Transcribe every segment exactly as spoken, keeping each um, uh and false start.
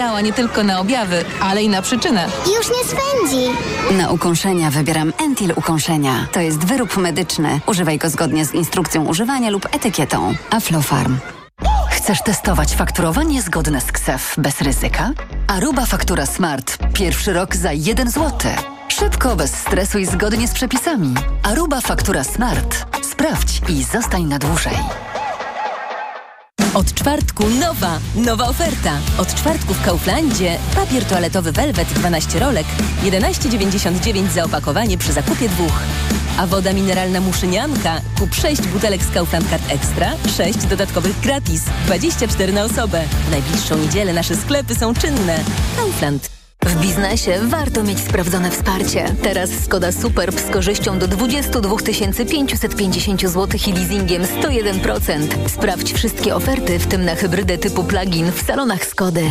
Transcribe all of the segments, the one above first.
Działa nie tylko na objawy, ale i na przyczynę. Już nie swędzi. Na ukąszenia wybieram Entil Ukąszenia. To jest wyrób medyczny. Używaj go zgodnie z instrukcją używania lub etykietą. Aflofarm. Chcesz testować fakturowanie zgodne z K S E F bez ryzyka? Aruba Faktura Smart. Pierwszy rok za jeden złoty. Szybko, bez stresu i zgodnie z przepisami. Aruba Faktura Smart. Sprawdź i zostań na dłużej. Od czwartku nowa, nowa oferta. Od czwartku w Kauflandzie papier toaletowy Velvet dwanaście rolek, jedenaście dziewięćdziesiąt dziewięć za opakowanie przy zakupie dwóch. A woda mineralna Muszynianka, kup sześć butelek z Kaufland Card Extra, sześć dodatkowych gratis, dwadzieścia cztery na osobę. W najbliższą niedzielę nasze sklepy są czynne. Kaufland. W biznesie warto mieć sprawdzone wsparcie. Teraz Skoda Superb z korzyścią do dwadzieścia dwa tysiące pięćset pięćdziesiąt złotych i leasingiem sto jeden procent. Sprawdź wszystkie oferty, w tym na hybrydę typu plug-in w salonach Skody.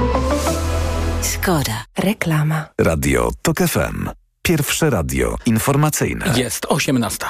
Skoda. Reklama. Radio Tok F M. Pierwsze radio informacyjne. Jest osiemnasta.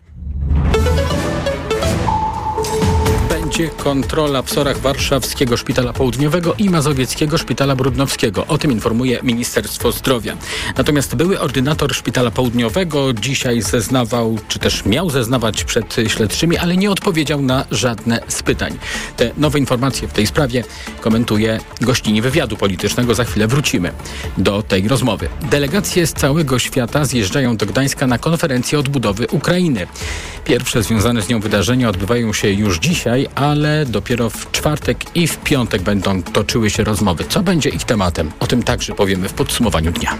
Będzie kontrola w SOR-ach Warszawskiego Szpitala Południowego i Mazowieckiego Szpitala Brudnowskiego. O tym informuje Ministerstwo Zdrowia. Natomiast były ordynator Szpitala Południowego dzisiaj zeznawał, czy też miał zeznawać przed śledczymi, ale nie odpowiedział na żadne z pytań. Te nowe informacje w tej sprawie komentuje gościni wywiadu politycznego. Za chwilę wrócimy do tej rozmowy. Delegacje z całego świata zjeżdżają do Gdańska na konferencję odbudowy Ukrainy. Pierwsze związane z nią wydarzenia odbywają się już dzisiaj, ale dopiero w czwartek i w piątek będą toczyły się rozmowy. Co będzie ich tematem? O tym także powiemy w podsumowaniu dnia.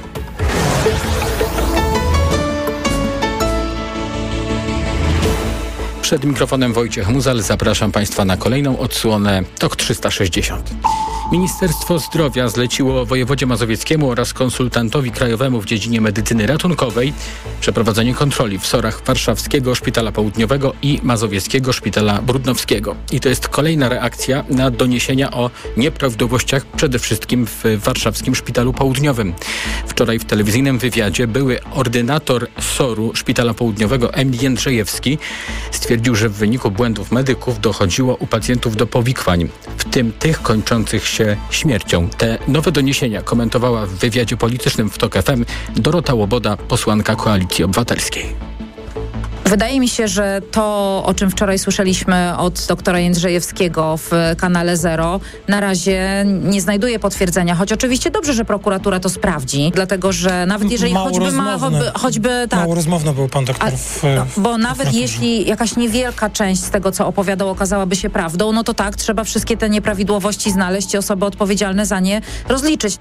Przed mikrofonem Wojciech Muzal. Zapraszam Państwa na kolejną odsłonę Tok trzysta sześćdziesiąt. Ministerstwo Zdrowia zleciło wojewodzie mazowieckiemu oraz konsultantowi krajowemu w dziedzinie medycyny ratunkowej przeprowadzenie kontroli w SOR-ach Warszawskiego Szpitala Południowego i Mazowieckiego Szpitala Brudnowskiego. I to jest kolejna reakcja na doniesienia o nieprawidłowościach przede wszystkim w Warszawskim Szpitalu Południowym. Wczoraj w telewizyjnym wywiadzie były ordynator SOR-u Szpitala Południowego Emil Jędrzejewski stwierdził, że w wyniku błędów medyków dochodziło u pacjentów do powikłań, w tym tych kończących się śmiercią. Te nowe doniesienia komentowała w wywiadzie politycznym w Tok F M Dorota Łoboda, posłanka Koalicji Obywatelskiej. Wydaje mi się, że to, o czym wczoraj słyszeliśmy od doktora Jędrzejewskiego w kanale Zero, na razie nie znajduje potwierdzenia, choć oczywiście dobrze, że prokuratura to sprawdzi, dlatego że nawet jeżeli Mało choćby ma, choćby, choćby tak. Mało rozmowny był pan doktor w, A, no, Bo w nawet jeśli jakaś niewielka część z tego, co opowiadał, okazałaby się prawdą, no to tak, trzeba wszystkie te nieprawidłowości znaleźć i osoby odpowiedzialne za nie rozliczyć.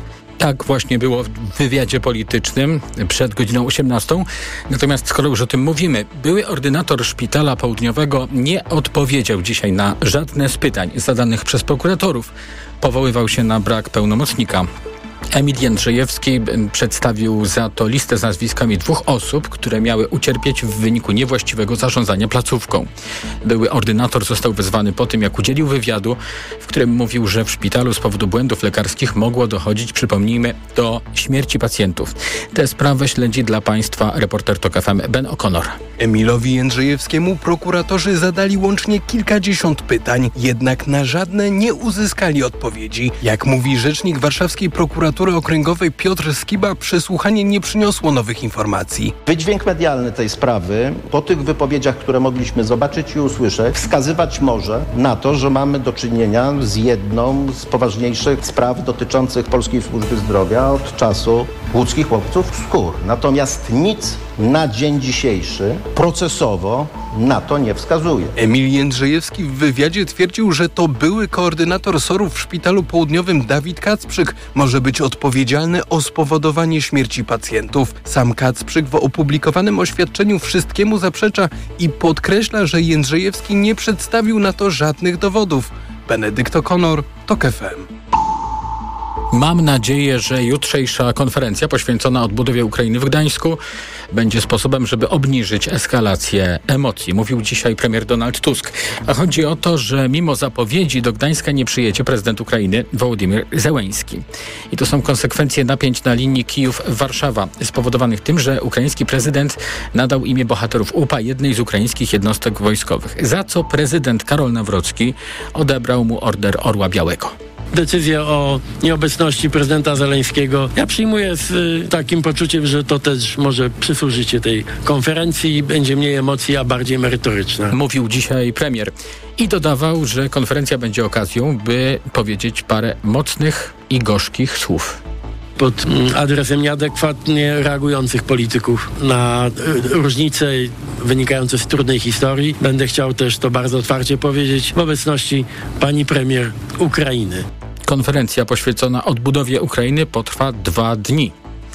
Tak właśnie było w wywiadzie politycznym przed godziną osiemnastą. Natomiast skoro już o tym mówimy, były ordynator Szpitala Południowego nie odpowiedział dzisiaj na żadne z pytań zadanych przez prokuratorów. Powoływał się na brak pełnomocnika. Emil Jędrzejewski przedstawił za to listę z nazwiskami dwóch osób, które miały ucierpieć w wyniku niewłaściwego zarządzania placówką. Były ordynator został wezwany po tym, jak udzielił wywiadu, w którym mówił, że w szpitalu z powodu błędów lekarskich mogło dochodzić, przypomnijmy, do śmierci pacjentów. Tę sprawę śledzi dla Państwa reporter Tok F M Ben O'Connor. Emilowi Jędrzejewskiemu prokuratorzy zadali łącznie kilkadziesiąt pytań, jednak na żadne nie uzyskali odpowiedzi. Jak mówi rzecznik warszawskiej prokuratury okręgowej Piotr Skiba, przesłuchanie nie przyniosło nowych informacji. Wydźwięk medialny tej sprawy, po tych wypowiedziach, które mogliśmy zobaczyć i usłyszeć, wskazywać może na to, że mamy do czynienia z jedną z poważniejszych spraw dotyczących Polskiej Służby Zdrowia od czasu łódzkich łowców skór. Natomiast nic na dzień dzisiejszy procesowo na to nie wskazuje. Emil Jędrzejewski w wywiadzie twierdził, że to były koordynator SOR-u w Szpitalu Południowym Dawid Kacprzyk może być odpowiedzialny o spowodowanie śmierci pacjentów. Sam Kacprzyk w opublikowanym oświadczeniu wszystkiemu zaprzecza i podkreśla, że Jędrzejewski nie przedstawił na to żadnych dowodów. Benedykt O'Connor, Tok F M. Mam nadzieję, że jutrzejsza konferencja poświęcona odbudowie Ukrainy w Gdańsku będzie sposobem, żeby obniżyć eskalację emocji, mówił dzisiaj premier Donald Tusk. A chodzi o to, że mimo zapowiedzi do Gdańska nie przyjedzie prezydent Ukrainy Wołodymyr Zełenski. I to są konsekwencje napięć na linii Kijów-Warszawa, spowodowanych tym, że ukraiński prezydent nadał imię bohaterów U P A jednej z ukraińskich jednostek wojskowych, za co prezydent Karol Nawrocki odebrał mu Order Orła Białego. decyzję o nieobecności prezydenta Zeleńskiego ja przyjmuję z y, takim poczuciem, że to też może przysłużyć się tej konferencji. Będzie mniej emocji, a bardziej merytoryczna. Mówił dzisiaj premier i dodawał, że konferencja będzie okazją, by powiedzieć parę mocnych i gorzkich słów pod adresem nieadekwatnie reagujących polityków na y, różnice wynikające z trudnej historii. Będę chciał też to bardzo otwarcie powiedzieć w obecności pani premier Ukrainy. Konferencja poświęcona odbudowie Ukrainy potrwa dwa dni.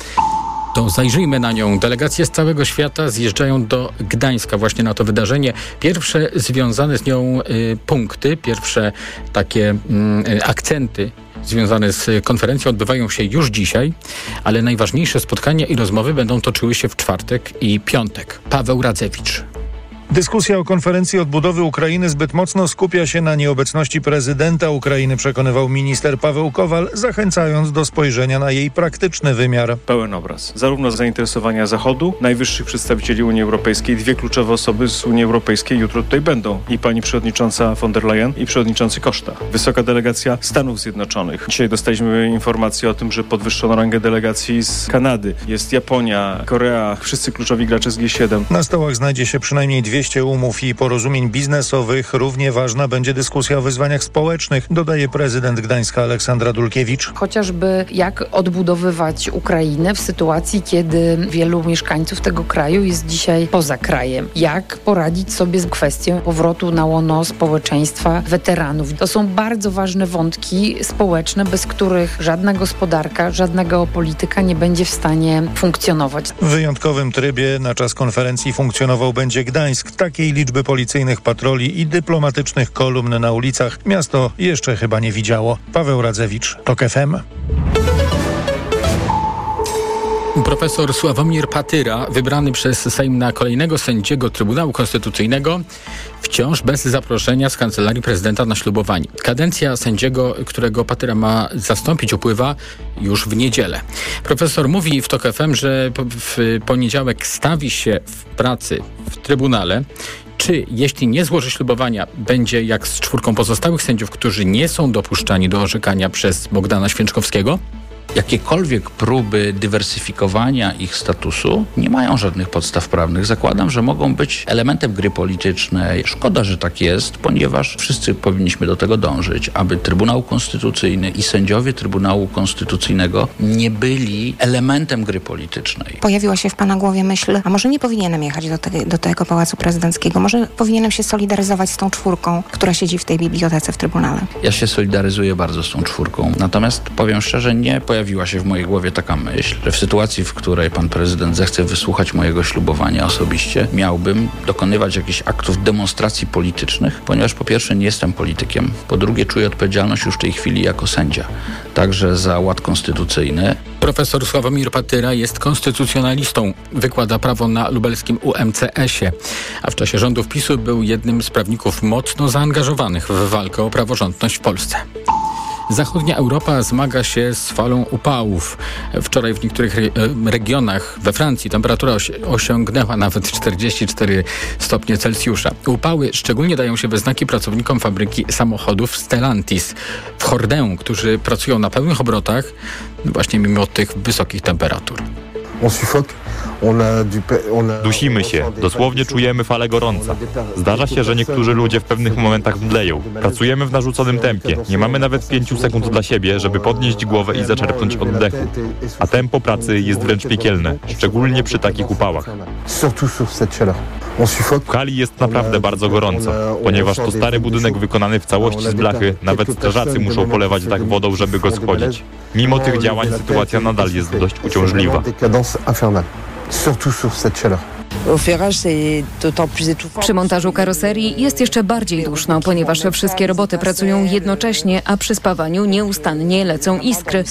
To zajrzyjmy na nią. Delegacje z całego świata zjeżdżają do Gdańska właśnie na to wydarzenie. Pierwsze związane z nią y, punkty, pierwsze takie y, akcenty związane z konferencją odbywają się już dzisiaj, ale najważniejsze spotkania i rozmowy będą toczyły się w czwartek i piątek. Paweł Radzewicz. Dyskusja o konferencji odbudowy Ukrainy zbyt mocno skupia się na nieobecności prezydenta Ukrainy, przekonywał minister Paweł Kowal, zachęcając do spojrzenia na jej praktyczny wymiar. Pełen obraz. Zarówno zainteresowania Zachodu, najwyższych przedstawicieli Unii Europejskiej, dwie kluczowe osoby z Unii Europejskiej jutro tutaj będą. I pani przewodnicząca von der Leyen i przewodniczący Costa. Wysoka delegacja Stanów Zjednoczonych. Dzisiaj dostaliśmy informację o tym, że podwyższono rangę delegacji z Kanady. Jest Japonia, Korea, wszyscy kluczowi gracze z G siedem. Na stołach znajdzie się przynajmniej dwieście umów i porozumień biznesowych. Równie ważna będzie dyskusja o wyzwaniach społecznych, dodaje prezydent Gdańska Aleksandra Dulkiewicz. Chociażby jak odbudowywać Ukrainę w sytuacji, kiedy wielu mieszkańców tego kraju jest dzisiaj poza krajem. Jak poradzić sobie z kwestią powrotu na łono społeczeństwa weteranów. To są bardzo ważne wątki społeczne, bez których żadna gospodarka, żadna geopolityka nie będzie w stanie funkcjonować. W wyjątkowym trybie na czas konferencji funkcjonował będzie Gdańsk. Takiej liczby policyjnych patroli i dyplomatycznych kolumn na ulicach miasto jeszcze chyba nie widziało. Paweł Radzewicz, TOK F M. Profesor Sławomir Patyra, wybrany przez Sejm na kolejnego sędziego Trybunału Konstytucyjnego, wciąż bez zaproszenia z Kancelarii Prezydenta na ślubowanie. Kadencja sędziego, którego Patyra ma zastąpić, upływa już w niedzielę. Profesor mówi w TOK F M, że w poniedziałek stawi się w pracy w Trybunale. Czy jeśli nie złoży ślubowania, będzie jak z czwórką pozostałych sędziów, którzy nie są dopuszczani do orzekania przez Bogdana Święczkowskiego? Jakiekolwiek próby dywersyfikowania ich statusu nie mają żadnych podstaw prawnych. Zakładam, że mogą być elementem gry politycznej. Szkoda, że tak jest, ponieważ wszyscy powinniśmy do tego dążyć, aby Trybunał Konstytucyjny i sędziowie Trybunału Konstytucyjnego nie byli elementem gry politycznej. Pojawiła się w pana głowie myśl, a może nie powinienem jechać do, te, do tego Pałacu Prezydenckiego, może powinienem się solidaryzować z tą czwórką, która siedzi w tej bibliotece w Trybunale. Ja się solidaryzuję bardzo z tą czwórką, natomiast powiem szczerze, nie pojawiła się w mojej głowie taka myśl, że w sytuacji, w której pan prezydent zechce wysłuchać mojego ślubowania osobiście, miałbym dokonywać jakichś aktów demonstracji politycznych, ponieważ po pierwsze nie jestem politykiem, po drugie czuję odpowiedzialność już w tej chwili jako sędzia, także za ład konstytucyjny. Profesor Sławomir Patyra jest konstytucjonalistą, wykłada prawo na lubelskim U M C S-ie, a w czasie rządów PiSu był jednym z prawników mocno zaangażowanych w walkę o praworządność w Polsce. Zachodnia Europa zmaga się z falą upałów. Wczoraj w niektórych re- regionach we Francji temperatura osi- osiągnęła nawet czterdzieści cztery stopnie Celsjusza. Upały szczególnie dają się we znaki pracownikom fabryki samochodów Stellantis w Hordę, którzy pracują na pełnych obrotach właśnie mimo tych wysokich temperatur. Dusimy się, dosłownie czujemy falę gorąca. Zdarza się, że niektórzy ludzie w pewnych momentach mdleją. Pracujemy w narzuconym tempie. Nie mamy nawet pięciu sekund dla siebie, żeby podnieść głowę i zaczerpnąć oddechu. A tempo pracy jest wręcz piekielne, szczególnie przy takich upałach. W hali jest naprawdę bardzo gorąco, ponieważ to stary budynek wykonany w całości z blachy, nawet strażacy muszą polewać dach wodą, żeby go schłodzić. Mimo tych działań sytuacja nadal jest dość uciążliwa. Przy montażu karoserii jest jeszcze bardziej duszno, ponieważ wszystkie roboty pracują jednocześnie, a przy spawaniu nieustannie lecą iskry.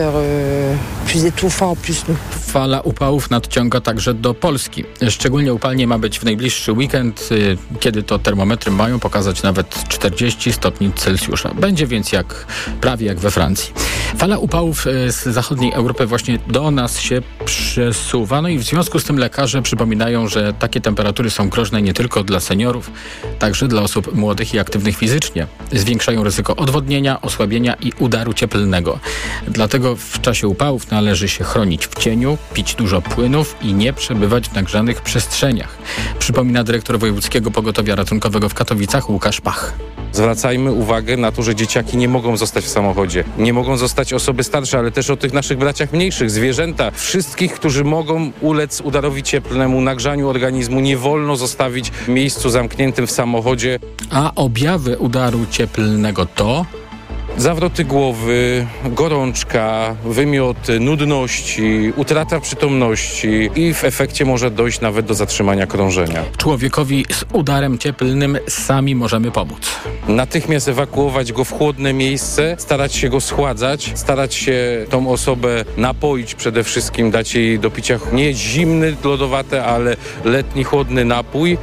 Fala upałów nadciąga także do Polski. Szczególnie upalnie ma być w najbliższy weekend, kiedy to termometry mają pokazać nawet czterdzieści stopni Celsjusza. Będzie więc jak prawie jak we Francji. Fala upałów z zachodniej Europy właśnie do nas się przesuwa. No i w związku z tym lekarze przypominają, że takie temperatury są groźne nie tylko dla seniorów, także dla osób młodych i aktywnych fizycznie. Zwiększają ryzyko odwodnienia, osłabienia i udaru cieplnego. Dlatego w czasie upałów należy się chronić w cieniu, pić dużo płynów i nie przebywać w nagrzanych przestrzeniach. Przypomina dyrektor Wojewódzkiego Pogotowia Ratunkowego w Katowicach Łukasz Pach. Zwracajmy uwagę na to, że dzieciaki nie mogą zostać w samochodzie. Nie mogą zostać osoby starsze, ale też o tych naszych braciach mniejszych, zwierzęta. Wszystkich, którzy mogą ulec udarowi cieplnemu, nagrzaniu organizmu, nie wolno zostawić w miejscu zamkniętym w samochodzie. A objawy udaru cieplnego to... zawroty głowy, gorączka, wymioty, nudności, utrata przytomności i w efekcie może dojść nawet do zatrzymania krążenia. Człowiekowi z udarem cieplnym sami możemy pomóc. Natychmiast ewakuować go w chłodne miejsce, starać się go schładzać, starać się tą osobę napoić przede wszystkim, dać jej do picia nie zimny, lodowate, ale letni, chłodny napój.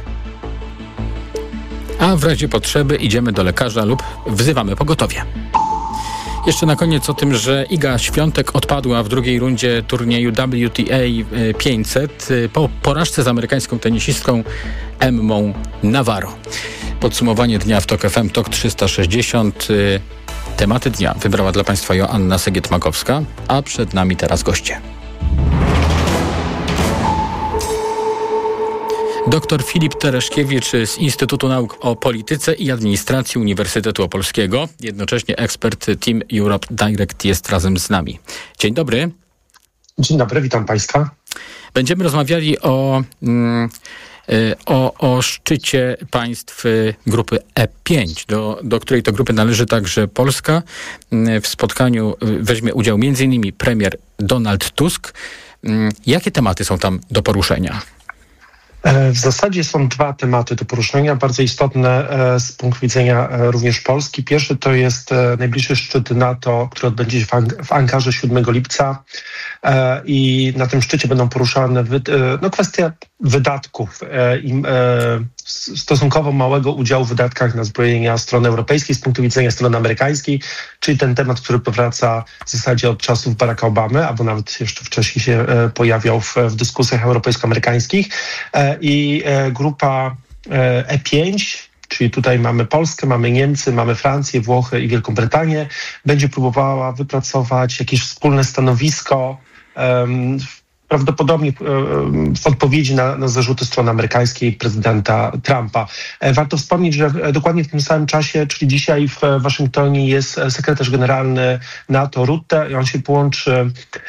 A w razie potrzeby idziemy do lekarza lub wzywamy pogotowie. Jeszcze na koniec o tym, że Iga Świątek odpadła w drugiej rundzie turnieju W T A pięćset po porażce z amerykańską tenisistką Emmą Navarro. Podsumowanie dnia w TOK F M, TOK trzysta sześćdziesiąt. Tematy dnia wybrała dla Państwa Joanna Segiet-Makowska, a przed nami teraz goście. Doktor Filip Tereszkiewicz z Instytutu Nauk o Polityce i Administracji Uniwersytetu Opolskiego, jednocześnie ekspert Team Europe Direct jest razem z nami. Dzień dobry. Dzień dobry, witam Państwa. Będziemy rozmawiali o, mm, o, o szczycie państw grupy E pięć, do, do której to grupy należy także Polska. W spotkaniu weźmie udział między innymi premier Donald Tusk. Jakie tematy są tam do poruszenia? W zasadzie są dwa tematy do poruszenia, bardzo istotne z punktu widzenia również Polski. Pierwszy to jest najbliższy szczyt NATO, który odbędzie się w Ankarze siódmego lipca i na tym szczycie będą poruszane no, kwestie wydatków i stosunkowo małego udziału w wydatkach na zbrojenia strony europejskiej z punktu widzenia strony amerykańskiej, czyli ten temat, który powraca w zasadzie od czasów Baracka Obamy, albo nawet jeszcze wcześniej się pojawiał w, w dyskusjach europejsko-amerykańskich. I grupa E pięć, czyli tutaj mamy Polskę, mamy Niemcy, mamy Francję, Włochy i Wielką Brytanię, będzie próbowała wypracować jakieś wspólne stanowisko um, prawdopodobnie w odpowiedzi na, na zarzuty strony amerykańskiej prezydenta Trumpa. Warto wspomnieć, że dokładnie w tym samym czasie, czyli dzisiaj w Waszyngtonie jest sekretarz generalny NATO Rutte i on się połączy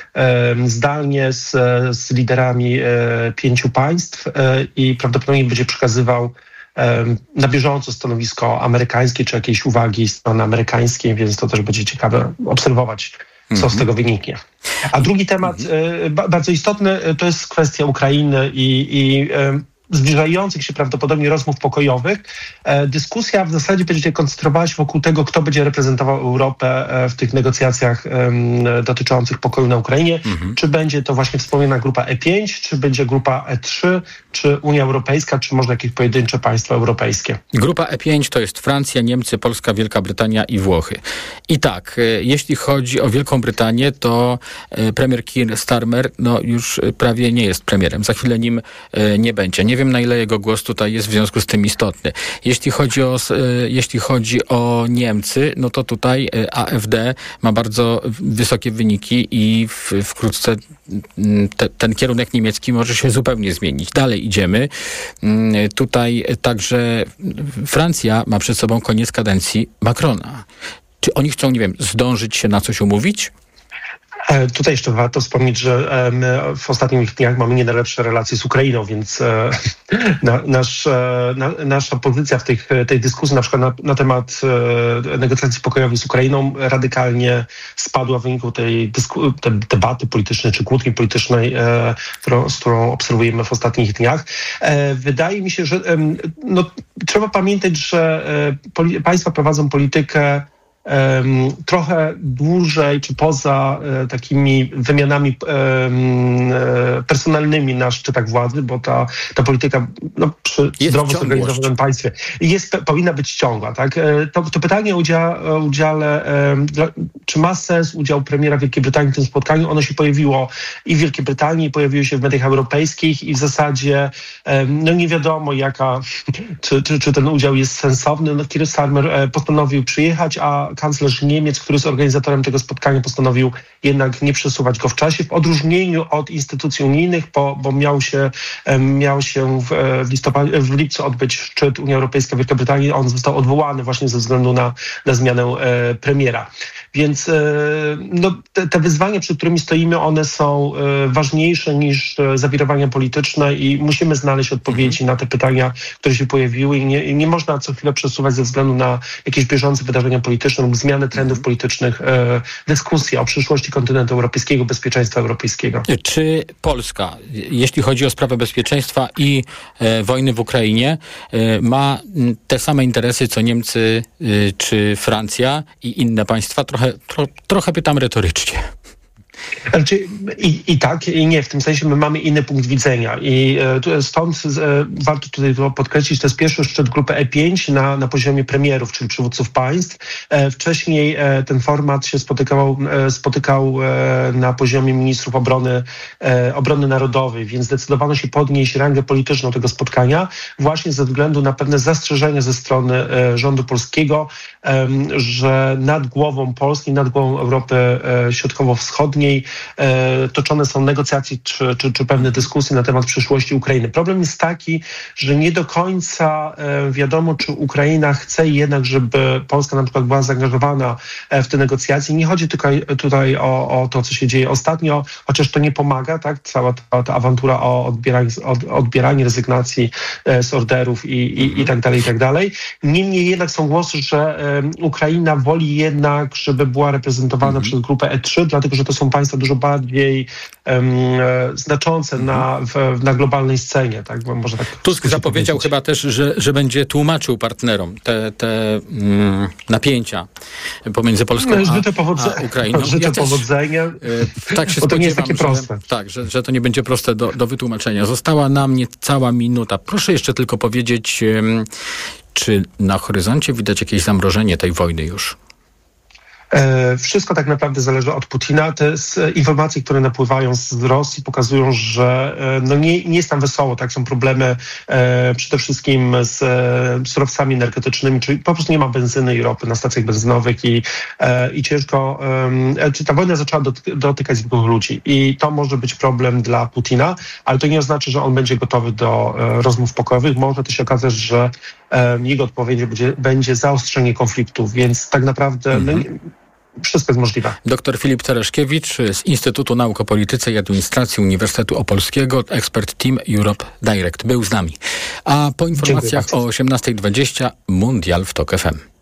zdalnie z, z liderami pięciu państw i prawdopodobnie będzie przekazywał na bieżąco stanowisko amerykańskie czy jakieś uwagi strony amerykańskiej, więc to też będzie ciekawe obserwować, co z tego wyniknie. A drugi temat, mm-hmm. bardzo istotny, to jest kwestia Ukrainy i, i zbliżających się prawdopodobnie rozmów pokojowych. Dyskusja w zasadzie będzie koncentrowała się wokół tego, kto będzie reprezentował Europę w tych negocjacjach dotyczących pokoju na Ukrainie. Mm-hmm. Czy będzie to właśnie wspomniana grupa E pięć, czy będzie grupa E trzy, czy Unia Europejska, czy może jakieś pojedyncze państwa europejskie. Grupa E pięć to jest Francja, Niemcy, Polska, Wielka Brytania i Włochy. I tak, jeśli chodzi o Wielką Brytanię, to premier Keir Starmer no już prawie nie jest premierem. Za chwilę nim nie będzie. Nie wiem, na ile jego głos tutaj jest w związku z tym istotny. Jeśli chodzi o, jeśli chodzi o Niemcy, no to tutaj A F D ma bardzo wysokie wyniki i w, wkrótce te, ten kierunek niemiecki może się zupełnie zmienić. Dalej idziemy. Tutaj także Francja ma przed sobą koniec kadencji Macrona. Czy oni chcą, nie wiem, zdążyć się na coś umówić? Tutaj jeszcze warto wspomnieć, że my w ostatnich dniach mamy nie najlepsze relacje z Ukrainą, więc na, nasz, na, nasza pozycja w tych, tej dyskusji na przykład na, na temat negocjacji pokojowych z Ukrainą radykalnie spadła w wyniku tej, dysku, tej debaty politycznej czy kłótni politycznej, którą, z którą obserwujemy w ostatnich dniach. Wydaje mi się, że no, trzeba pamiętać, że poli- państwa prowadzą politykę um, trochę dłużej, czy poza um, takimi wymianami um, personalnymi na szczytach władzy, bo ta, ta polityka no, przy zdrowo zorganizowanym państwie jest, powinna być ciągła. Tak? To, to pytanie o udziale, udziale um, dla, czy ma sens udział premiera Wielkiej Brytanii w tym spotkaniu? Ono się pojawiło i w Wielkiej Brytanii, pojawiło się w mediach europejskich i w zasadzie um, no nie wiadomo jaka, czy, czy, czy ten udział jest sensowny. No, Keir Starmer e, postanowił przyjechać, a kanclerz Niemiec, który jest organizatorem tego spotkania, postanowił jednak nie przesuwać go w czasie, w odróżnieniu od instytucji unijnych, bo, bo miał się, e, miał się w, w, listopadzie, w lipcu odbyć szczyt Unia Europejska Wielka Brytania. On został odwołany właśnie ze względu na, na zmianę e, premiera. Więc e, no, te, te wyzwania, przed którymi stoimy, one są e, ważniejsze niż e, zawirowania polityczne i musimy znaleźć odpowiedzi na te pytania, które się pojawiły i nie, i nie można co chwilę przesuwać ze względu na jakieś bieżące wydarzenia polityczne lub zmianę trendów politycznych, e, dyskusja o przyszłości kontynentu europejskiego, bezpieczeństwa europejskiego. Czy Polska, jeśli chodzi o sprawę bezpieczeństwa i e, wojny w Ukrainie, e, ma te same interesy co Niemcy e, czy Francja i inne państwa? Trochę, tro, trochę pytam retorycznie. Znaczy, i, I tak, i nie. W tym sensie my mamy inny punkt widzenia i e, stąd e, warto tutaj to podkreślić, to jest pierwszy szczyt grupy E pięć na, na poziomie premierów, czyli przywódców państw. E, wcześniej e, ten format się spotykał, e, spotykał e, na poziomie ministrów obrony, e, obrony narodowej, więc zdecydowano się podnieść rangę polityczną tego spotkania właśnie ze względu na pewne zastrzeżenia ze strony e, rządu polskiego, e, że nad głową Polski, nad głową Europy e, Środkowo-Wschodniej E, toczone są negocjacje czy, czy, czy pewne dyskusje na temat przyszłości Ukrainy. Problem jest taki, że nie do końca e, wiadomo, czy Ukraina chce jednak, żeby Polska na przykład była zaangażowana e, w te negocjacje. Nie chodzi tylko tutaj o, o to, co się dzieje ostatnio, chociaż to nie pomaga, tak? Cała ta, ta awantura o odbieranie, od, odbieranie rezygnacji e, z orderów i, i, i tak dalej, i tak dalej. Niemniej jednak są głosy, że e, Ukraina woli jednak, żeby była reprezentowana mm-hmm. przez grupę E trzy, dlatego, że to są państwa dużo bardziej um, znaczące na, w, na globalnej scenie. Tak? Może tak Tusk zapowiedział chyba też, że, że będzie tłumaczył partnerom te, te mm, napięcia pomiędzy Polską no, a, powodze- a Ukrainą. Życzę ja też, powodzenia, y, tak się bo to nie jest spodziewam, takie proste. Że, tak, że, że to nie będzie proste do, do wytłumaczenia. Została nam niecała minuta. Proszę jeszcze tylko powiedzieć, y, czy na horyzoncie widać jakieś zamrożenie tej wojny już? Wszystko tak naprawdę zależy od Putina. Te informacje, które napływają z Rosji, pokazują, że no nie, nie jest tam wesoło. Tak? Są problemy e, przede wszystkim z e, surowcami energetycznymi, czyli po prostu nie ma benzyny i ropy na stacjach benzynowych i, e, i ciężko... E, czy ta wojna zaczęła doty- dotykać zwykłych ludzi i to może być problem dla Putina, ale to nie oznacza, że on będzie gotowy do e, rozmów pokojowych. Może też się okazać, że e, jego odpowiedzią będzie, będzie zaostrzenie konfliktu, więc tak naprawdę... Mm-hmm. no, wszystko jest możliwe. Doktor Filip Tereszkiewicz z Instytutu Nauk o Polityce i Administracji Uniwersytetu Opolskiego, ekspert Team Europe Direct był z nami. A po informacjach o osiemnasta dwadzieścia Mundial w TOK F M.